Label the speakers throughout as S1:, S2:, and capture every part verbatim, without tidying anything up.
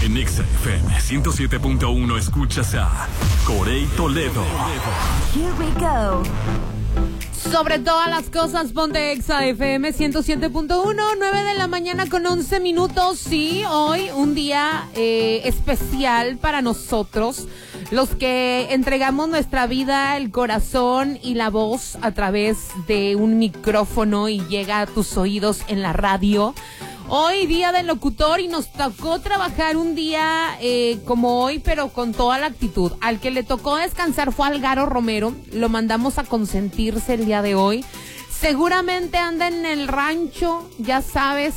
S1: En Exa F M ciento siete punto uno escuchas a Corey Toledo.
S2: Here we go.
S3: Sobre todas las cosas, ponte Exa F M ciento siete punto uno, nueve de la mañana con once minutos. Sí, hoy un día eh, especial para nosotros, los que entregamos nuestra vida, el corazón y la voz a través de un micrófono y llega a tus oídos en la radio. Hoy día del locutor y nos tocó trabajar un día eh, como hoy, pero con toda la actitud. Al que le tocó descansar fue al Garo Romero, lo mandamos a consentirse el día de hoy. Seguramente anda en el rancho, ya sabes.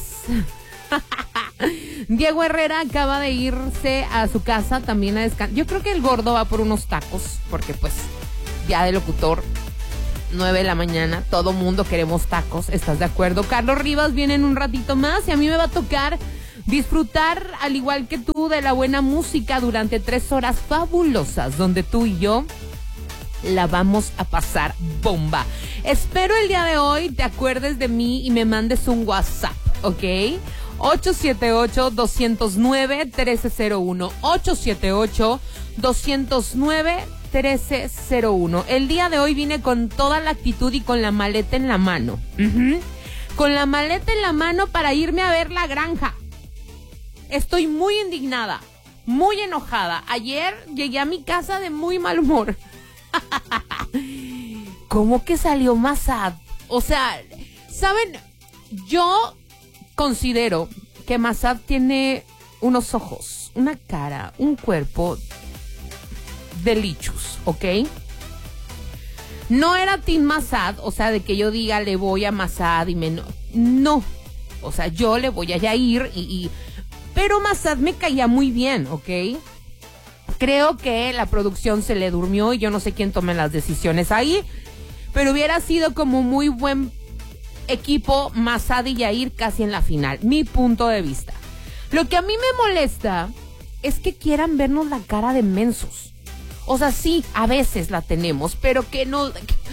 S3: Diego Herrera acaba de irse a su casa también a descansar. Yo creo que el gordo va por unos tacos, porque pues ya de locutor, nueve de la mañana, todo mundo queremos tacos, ¿estás de acuerdo? Carlos Rivas viene en un ratito más y a mí me va a tocar disfrutar, al igual que tú, de la buena música durante tres horas fabulosas, donde tú y yo la vamos a pasar bomba. Espero el día de hoy te acuerdes de mí y me mandes un WhatsApp, ¿ok? ocho siete ocho, dos cero nueve, uno tres cero uno, ocho siete ocho, dos cero nueve, trece cero uno. El día de hoy vine con toda la actitud y con la maleta en la mano. Uh-huh. Con la maleta en la mano para irme a ver La Granja. Estoy muy indignada, muy enojada. Ayer llegué a mi casa de muy mal humor. ¿Cómo que salió Massad? O sea, ¿saben? Yo considero que Massad tiene unos ojos, una cara, un cuerpo delichos, ¿ok? No era Team Massad, o sea, de que yo diga le voy a Massad y me no, no, o sea, yo le voy a Yair y, y pero Massad me caía muy bien, ¿ok? Creo que la producción se le durmió y yo no sé quién tome las decisiones ahí, pero hubiera sido como muy buen equipo Massad y Yair casi en la final, mi punto de vista. Lo que a mí me molesta es que quieran vernos la cara de mensos. O sea, sí, a veces la tenemos, pero que no...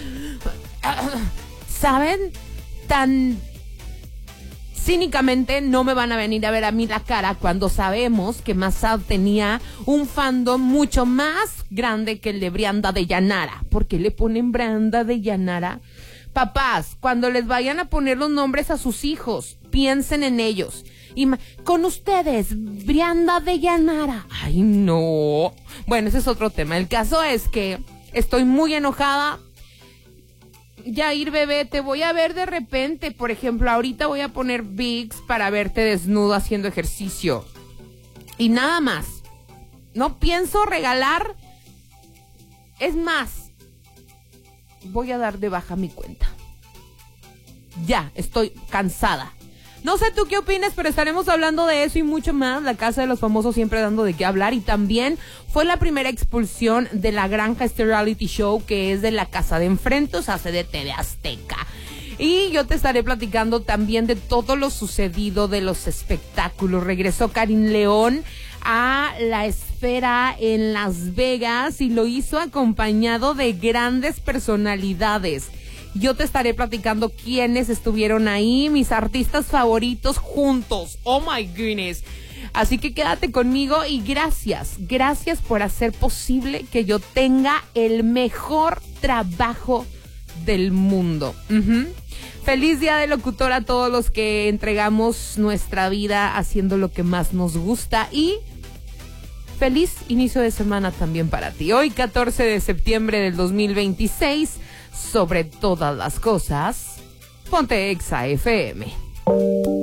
S3: ¿Saben? Tan cínicamente no me van a venir a ver a mí la cara cuando sabemos que Massad tenía un fandom mucho más grande que el de Brianda de Llanara. ¿Por qué le ponen Brianda de Llanara? Papás, cuando les vayan a poner los nombres a sus hijos, piensen en ellos. Y ma- con ustedes, Brianda de Llanara. Ay, no. Bueno, ese es otro tema. El caso es que estoy muy enojada. Yair, bebé, te voy a ver de repente. Por ejemplo, ahorita voy a poner Vicks para verte desnudo haciendo ejercicio. Y nada más. No pienso regalar. Es más, voy a dar de baja mi cuenta. Ya, estoy cansada. No sé tú qué opinas, pero estaremos hablando de eso y mucho más. La Casa de los Famosos siempre dando de qué hablar. Y también fue la primera expulsión de La Granja, este reality show que es de La Casa de Enfrente, o sea, hace de T V Azteca. Y yo te estaré platicando también de todo lo sucedido, de los espectáculos. Regresó Karim León a la esfera en Las Vegas y lo hizo acompañado de grandes personalidades. Yo te estaré platicando quiénes estuvieron ahí, mis artistas favoritos juntos. Oh my goodness. Así que quédate conmigo y gracias, gracias por hacer posible que yo tenga el mejor trabajo del mundo. Uh-huh. Feliz día de locutor a todos los que entregamos nuestra vida haciendo lo que más nos gusta y feliz inicio de semana también para ti. Hoy, catorce de septiembre del dos mil veintiséis, sobre todas las cosas, ponte Exa F M.